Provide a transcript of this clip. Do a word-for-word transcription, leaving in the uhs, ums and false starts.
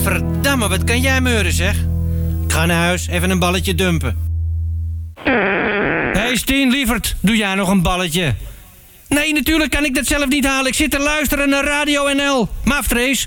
Gadverdamme, wat kan jij meuren, zeg? Ik ga naar huis, even een balletje dumpen. Hé, hey Stien, lieverd, doe jij nog een balletje? Nee, natuurlijk kan ik dat zelf niet halen. Ik zit te luisteren naar Radio N L. Maftrace.